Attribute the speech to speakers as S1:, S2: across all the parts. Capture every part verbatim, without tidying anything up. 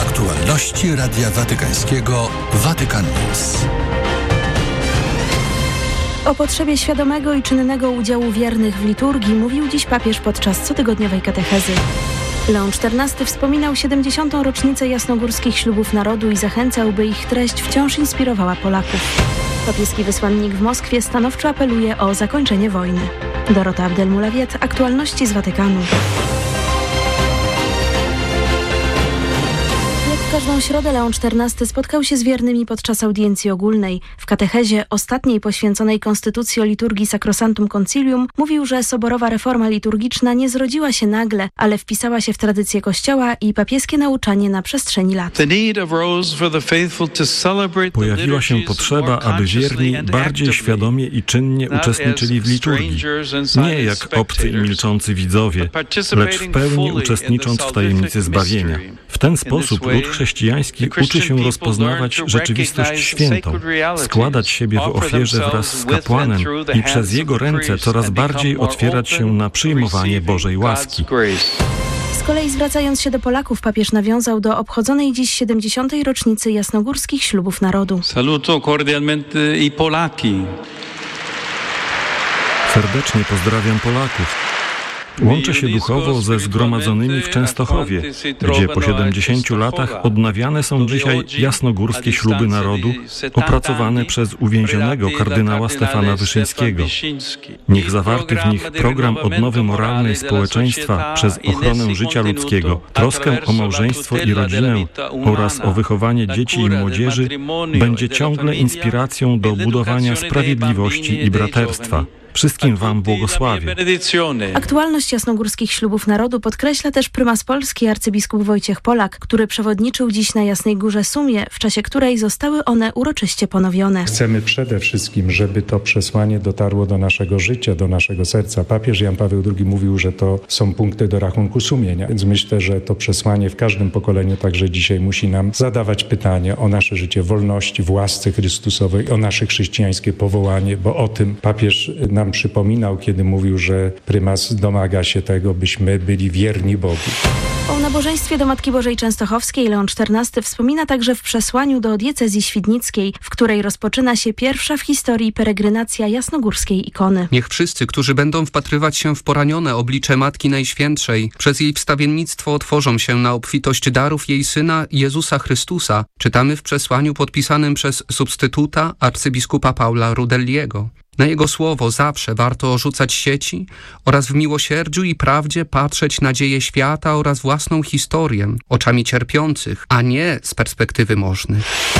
S1: Aktualności Radia Watykańskiego Vatican News.
S2: O potrzebie świadomego i czynnego udziału wiernych w liturgii mówił dziś papież podczas cotygodniowej katechezy. Leon czternasty wspominał siedemdziesiątą rocznicę jasnogórskich ślubów narodu i zachęcał, by ich treść wciąż inspirowała Polaków. Papieski wysłannik w Moskwie stanowczo apeluje o zakończenie wojny. Dorota Abdelmulawiet, aktualności z Watykanu. Każdą środę Leon czternasty spotkał się z wiernymi podczas audiencji ogólnej. W katechezie ostatniej poświęconej Konstytucji o liturgii Sacrosanctum Concilium mówił, że soborowa reforma liturgiczna nie zrodziła się nagle, ale wpisała się w tradycję Kościoła i papieskie nauczanie na przestrzeni lat.
S3: Pojawiła się potrzeba, aby wierni bardziej świadomie i czynnie uczestniczyli w liturgii. Nie jak obcy i milczący widzowie, lecz w pełni uczestnicząc w tajemnicy zbawienia. W ten sposób lud chrześcijański uczy się rozpoznawać rzeczywistość świętą, składać siebie w ofierze wraz z kapłanem i przez jego ręce coraz bardziej otwierać się na przyjmowanie Bożej łaski.
S2: Z kolei zwracając się do Polaków, papież nawiązał do obchodzonej dziś siedemdziesiątej rocznicy jasnogórskich ślubów narodu.
S4: Saluto cordialmente i Polaki.
S3: Serdecznie pozdrawiam Polaków. Łączę się duchowo ze zgromadzonymi w Częstochowie, gdzie po siedemdziesięciu latach odnawiane są dzisiaj jasnogórskie śluby narodu, opracowane przez uwięzionego kardynała Stefana Wyszyńskiego. Niech zawarty w nich program odnowy moralnej społeczeństwa przez ochronę życia ludzkiego, troskę o małżeństwo i rodzinę oraz o wychowanie dzieci i młodzieży będzie ciągle inspiracją do budowania sprawiedliwości i braterstwa. Wszystkim wam błogosławię.
S2: Aktualność jasnogórskich ślubów narodu podkreśla też prymas Polski arcybiskup Wojciech Polak, który przewodniczył dziś na Jasnej Górze Sumie, w czasie której zostały one uroczyście ponowione.
S5: Chcemy przede wszystkim, żeby to przesłanie dotarło do naszego życia, do naszego serca. Papież Jan Paweł drugi mówił, że to są punkty do rachunku sumienia, więc myślę, że to przesłanie w każdym pokoleniu także dzisiaj musi nam zadawać pytanie o nasze życie w wolności, w łasce Chrystusowej, o nasze chrześcijańskie powołanie, bo o tym papież nam przypominał, kiedy mówił, że prymas domaga się tego, byśmy byli wierni Bogu.
S2: O nabożeństwie do Matki Bożej Częstochowskiej Leon czternasty wspomina także w przesłaniu do diecezji świdnickiej, w której rozpoczyna się pierwsza w historii peregrinacja jasnogórskiej ikony.
S6: Niech wszyscy, którzy będą wpatrywać się w poranione oblicze Matki Najświętszej, przez jej wstawiennictwo otworzą się na obfitość darów jej Syna Jezusa Chrystusa, czytamy w przesłaniu podpisanym przez substytuta arcybiskupa Paula Rudelliego. Na jego słowo zawsze warto rzucać sieci oraz w miłosierdziu i prawdzie patrzeć na dzieje świata oraz własną historię oczami cierpiących, a nie z perspektywy możnych.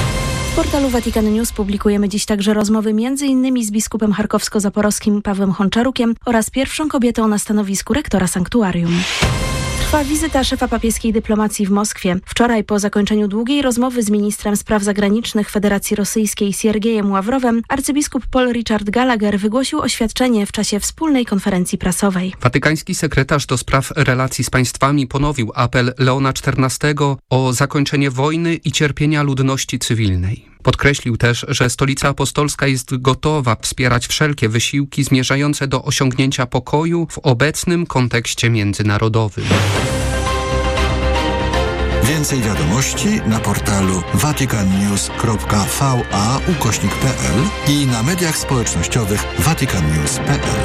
S2: W portalu Vatican News publikujemy dziś także rozmowy między innymi z biskupem charkowsko-zaporowskim Pawłem Honczarukiem oraz pierwszą kobietą na stanowisku rektora sanktuarium. Trwa wizyta szefa papieskiej dyplomacji w Moskwie. Wczoraj po zakończeniu długiej rozmowy z ministrem spraw zagranicznych Federacji Rosyjskiej Siergiejem Ławrowem arcybiskup Paul Richard Gallagher wygłosił oświadczenie w czasie wspólnej konferencji prasowej.
S6: Watykański sekretarz do spraw relacji z państwami ponowił apel Leona czternastego o zakończenie wojny i cierpienia ludności cywilnej. Podkreślił też, że Stolica Apostolska jest gotowa wspierać wszelkie wysiłki zmierzające do osiągnięcia pokoju w obecnym kontekście międzynarodowym.
S1: Więcej wiadomości na portalu vaticannews kropka va ukośnik pe el i na mediach społecznościowych vaticannews kropka pe el.